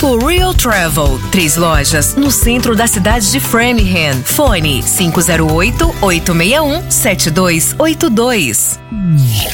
For Real Travel, 3 lojas no centro da cidade de Framingham. Fone 508-861-7282.